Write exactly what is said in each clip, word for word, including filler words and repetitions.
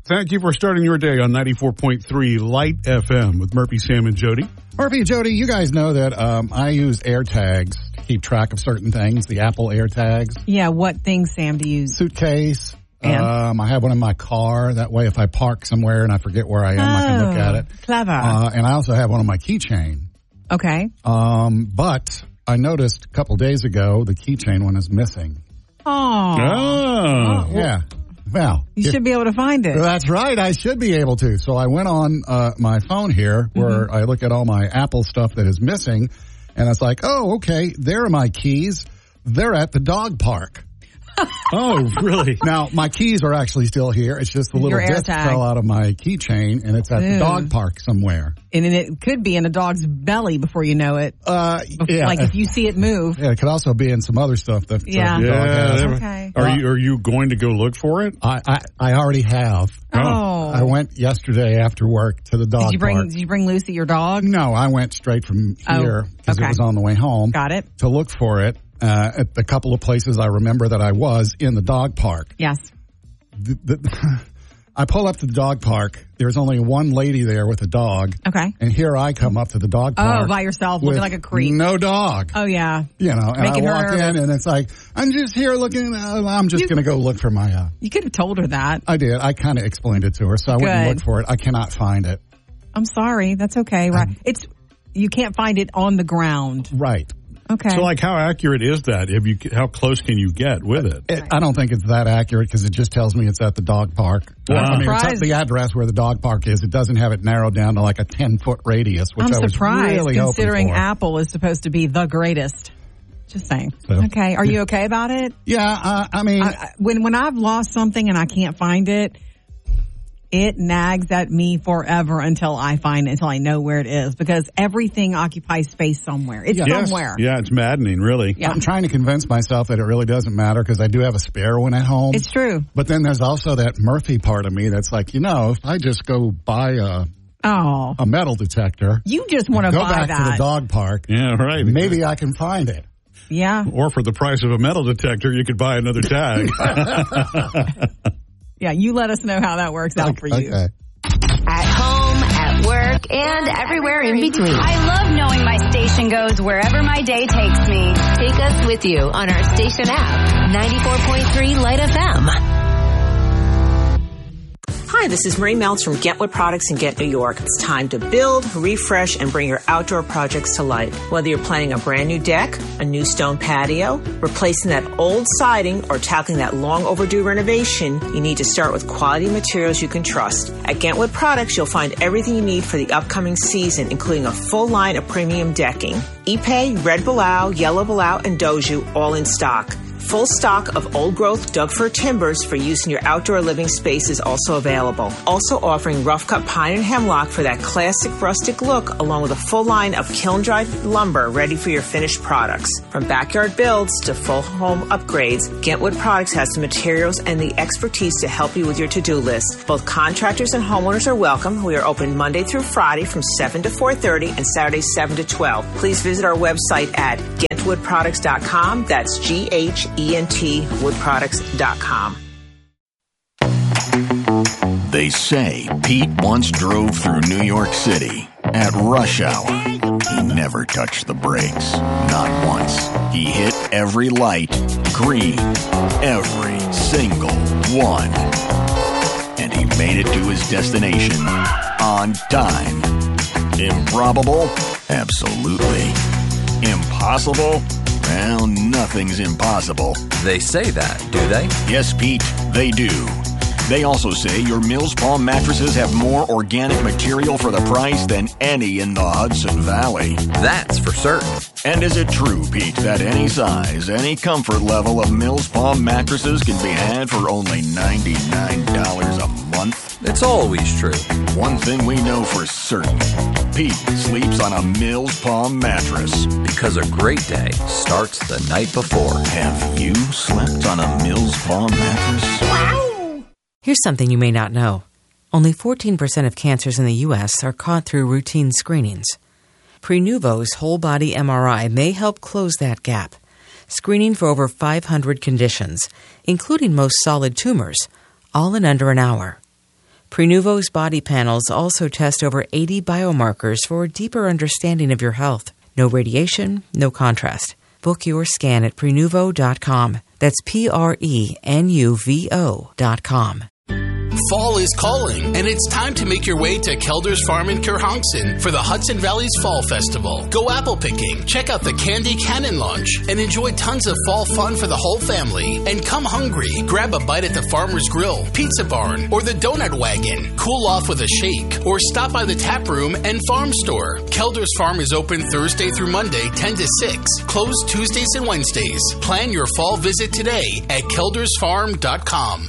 Thank you for starting your day on ninety-four point three Light F M with Murphy, Sam, and Jody. Murphy and Jody, you guys know that um, I use AirTags to keep track of certain things, the Apple AirTags. Yeah, what things, Sam, do you use? Suitcase. And? Um, I have one in my car. That way, if I park somewhere and I forget where I am, oh, I can look at it. Clever. Uh, and I also have one on my keychain. Okay. Um, but I noticed a couple days ago the keychain one is missing. Oh. Oh. Yeah. Well, you if, should be able to find it. That's right. I should be able to. So I went on uh, my phone here where mm-hmm. I look at all my Apple stuff that is missing, and it's like, oh, okay, there are my keys. They're at the dog park. Oh, really? Now, my keys are actually still here. It's just the little Your disc AirTag. fell out of my keychain, and it's at Ew. the dog park somewhere. And it could be in a dog's belly before you know it. Uh, yeah. Like if you see it move. Yeah, it could also be in some other stuff that Yeah. the dog Yeah. has. Okay. Are you are you going to go look for it? I, I, I already have. Oh. I went yesterday after work to the dog Did you bring park. Did you bring Lucy, your dog? No, I went straight from here because Oh, okay. it was on the way home. Got it. To look for it uh, at the couple of places I remember that I was in the dog park. Yes. The, the, I pull up to the dog park. There's only one lady there with a dog. Okay. And here I come up to the dog park. Oh, by yourself, looking with like a creep. No dog. Oh, yeah. You know, and Making I her walk in nervous. and it's like, I'm just here looking, uh, I'm just You- going to go look for my, uh, You could have told her that. I did. I kind of explained it to her. So I went and Good. looked for it. I cannot find it. I'm sorry. That's okay. Right. It's you can't find it on the ground. Right. Okay. So, like, how accurate is that? Have you? How close can you get with it? It, I don't think it's that accurate because it just tells me it's at the dog park. Well, I I'm mean, it's surprised. at the address where the dog park is. It doesn't have it narrowed down to like a ten-foot radius, which I'm I was surprised really considering hoping for. Apple is supposed to be the greatest. Just saying. So, okay. Are you okay about it? Yeah, uh, I mean, I, I, when when I've lost something and I can't find it, it nags at me forever until I find it, until I know where it is, because everything occupies space somewhere. It's Yes. somewhere. Yeah, it's maddening, really. Yeah. I'm trying to convince myself that it really doesn't matter because I do have a spare one at home. It's true. But then there's also that Murphy part of me that's like, you know, if I just go buy a, Oh, a metal detector, you just want to go buy back that. to the dog park, Yeah, right. maybe I can find it. Yeah. Or for the price of a metal detector, you could buy another tag. Yeah. You let us know how that works out for you. Okay. At home, at work, and everywhere in between. I love knowing my station goes wherever my day takes me. Take us with you on our station app, ninety-four point three Light F M. Hi, this is Marie Meltz from Get Wood Products in Get New York. It's time to build, refresh, and bring your outdoor projects to life. Whether you're planning a brand new deck, a new stone patio, replacing that old siding, or tackling that long overdue renovation, you need to start with quality materials you can trust. At Get Wood Products, you'll find everything you need for the upcoming season, including a full line of premium decking. Ipe, Red Bilao, Yellow Bilao, and Doju, all in stock. Full stock of old-growth Doug fir timbers for use in your outdoor living space is also available. Also offering rough-cut pine and hemlock for that classic rustic look, along with a full line of kiln-dried lumber ready for your finished products. From backyard builds to full home upgrades, Gentwood Products has the materials and the expertise to help you with your to-do list. Both contractors and homeowners are welcome. We are open Monday through Friday from seven to four thirty and Saturday seven to twelve. Please visit our website at gent wood products dot com. That's G H E N T wood products dot com. They say Pete once drove through New York City at rush hour. He never touched the brakes, not once. He hit every light, green, every single one. And he made it to his destination on time. Improbable? Absolutely. Impossible? Well, nothing's impossible. They say that, do they? Yes, Pete, they do. They also say your Mills Palm mattresses have more organic material for the price than any in the Hudson Valley. That's for certain. And is it true, Pete, that any size, any comfort level of Mills Palm mattresses can be had for only ninety-nine dollars a month? It's always true. One thing we know for certain, Pete sleeps on a Mills Palm mattress. Because a great day starts the night before. Have you slept on a Mills Palm mattress? Wow! Here's something you may not know. Only fourteen percent of cancers in the U S are caught through routine screenings. Prenuvo's whole-body M R I may help close that gap, screening for over five hundred conditions, including most solid tumors, all in under an hour. Prenuvo's body panels also test over eighty biomarkers for a deeper understanding of your health. No radiation, no contrast. Book your scan at Prenuvo dot com. That's P R E N U V O dot com. Fall is calling, and it's time to make your way to Kelder's Farm in Kerhonkson for the Hudson Valley's Fall Festival. Go apple picking, check out the Candy Cannon launch, and enjoy tons of fall fun for the whole family. And come hungry, grab a bite at the Farmer's Grill, Pizza Barn, or the Donut Wagon. Cool off with a shake, or stop by the Tap Room and Farm Store. Kelder's Farm is open Thursday through Monday, ten to six, closed Tuesdays and Wednesdays. Plan your fall visit today at Kelders Farm dot com.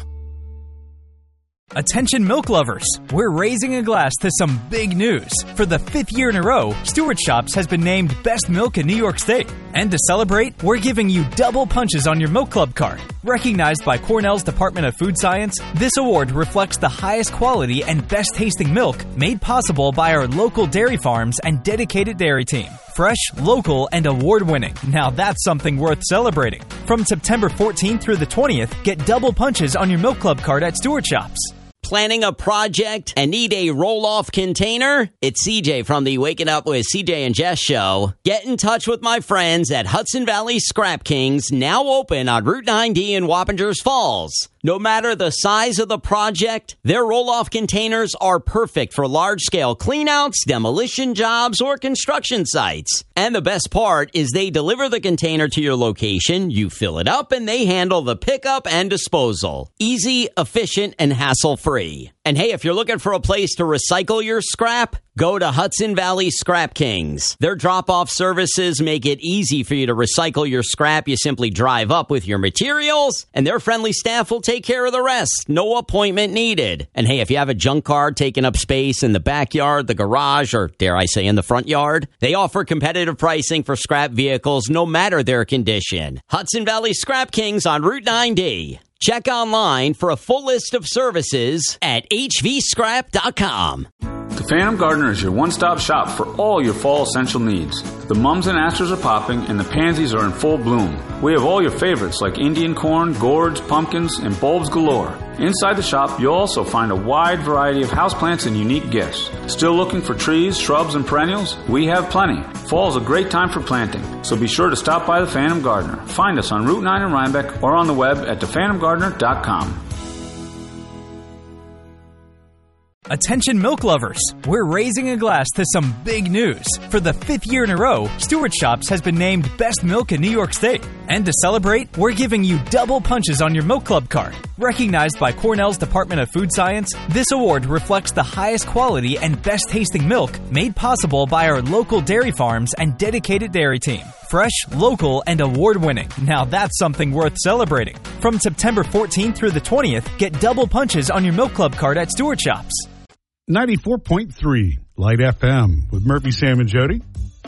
Attention milk lovers, we're raising a glass to some big news. For the fifth year in a row, Stewart Shops has been named Best Milk in New York State. And to celebrate, we're giving you double punches on your Milk Club card. Recognized by Cornell's Department of Food Science, this award reflects the highest quality and best tasting milk made possible by our local dairy farms and dedicated dairy team. Fresh, local, and award-winning. Now that's something worth celebrating. From September fourteenth through the twentieth, get double punches on your Milk Club card at Stewart Shops. Planning a project and need a roll-off container? It's C J from the Waking Up with C J and Jess show. Get in touch with my friends at Hudson Valley Scrap Kings, now open on Route nine D in Wappingers Falls. No matter the size of the project, their roll-off containers are perfect for large-scale cleanouts, demolition jobs, or construction sites. And the best part is they deliver the container to your location, you fill it up, and they handle the pickup and disposal. Easy, efficient, and hassle-free. And hey, if you're looking for a place to recycle your scrap, go to Hudson Valley Scrap Kings. Their drop-off services make it easy for you to recycle your scrap. You simply drive up with your materials, and their friendly staff will take care of the rest. No appointment needed. And hey, if you have a junk car taking up space in the backyard, the garage, or dare I say in the front yard, they offer competitive pricing for scrap vehicles no matter their condition. Hudson Valley Scrap Kings on Route nine D. Check online for a full list of services at H V scrap dot com. The Phantom Gardener is your one-stop shop for all your fall essential needs. The mums and asters are popping and the pansies are in full bloom. We have all your favorites like Indian corn, gourds, pumpkins, and bulbs galore. Inside the shop, you'll also find a wide variety of houseplants and unique gifts. Still looking for trees, shrubs, and perennials? We have plenty. Fall is a great time for planting, so be sure to stop by the Phantom Gardener. Find us on Route nine in Rhinebeck or on the web at the phantom gardener dot com. Attention milk lovers, we're raising a glass to some big news. For the fifth year in a row, Stewart Shops has been named Best Milk in New York State. And to celebrate, we're giving you double punches on your Milk Club card. Recognized by Cornell's Department of Food Science, this award reflects the highest quality and best tasting milk made possible by our local dairy farms and dedicated dairy team. Fresh, local, and award-winning. Now that's something worth celebrating. From September fourteenth through the twentieth, get double punches on your Milk Club card at Stewart Shops. ninety-four point three Light F M with Murphy, Sam, and Jody.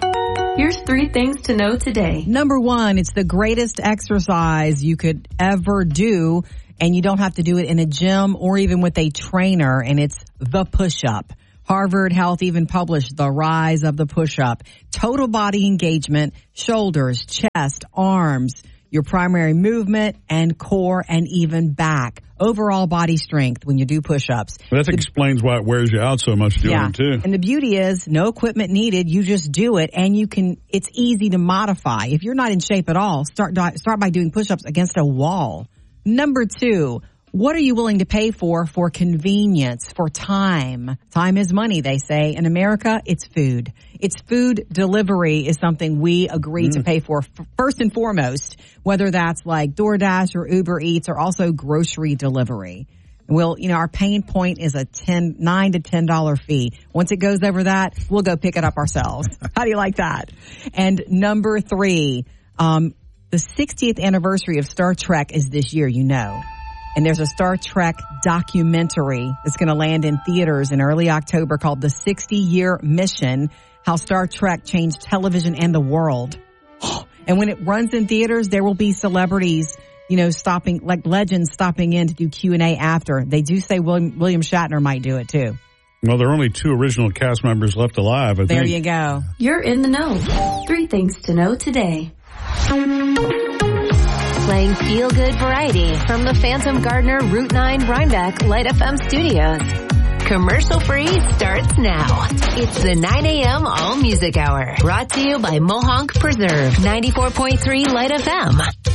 Here's three things to know today. Number one, it's the greatest exercise you could ever do, and you don't have to do it in a gym or even with a trainer, and it's the push-up. Harvard Health even published The Rise of the Push-Up. Total body engagement, shoulders, chest, arms, your primary movement, and core, and even back. Overall body strength when you do push-ups. Well, that the, explains why it wears you out so much doing yeah. them, too. And the beauty is no equipment needed. You just do it, and you can. It's easy to modify. If you're not in shape at all, start start by doing push-ups against a wall. Number two, what are you willing to pay for for convenience, for time? Time is money, they say. In America, it's food. It's food delivery is something we agree mm. to pay for first and foremost, whether that's like DoorDash or Uber Eats or also grocery delivery. Well, you know, our pain point is a ten, nine to ten dollar fee. Once it goes over that, we'll go pick it up ourselves. How do you like that? And number three, um, the sixtieth anniversary of Star Trek is this year, you know. And there's a Star Trek documentary that's going to land in theaters in early October called The sixty-Year Mission, How Star Trek Changed Television and the World. And when it runs in theaters, there will be celebrities, you know, stopping, like legends stopping in to do Q and A after. They do say William, William Shatner might do it, too. Well, there are only two original cast members left alive, I there think. you go. You're in the know. Three things to know today. Playing feel-good variety from the Phantom Gardener Route nine Rhinebeck Light F M studios. Commercial free starts now. It's the nine a.m. All Music Hour, brought to you by Mohonk Preserve, ninety-four point three Light F M.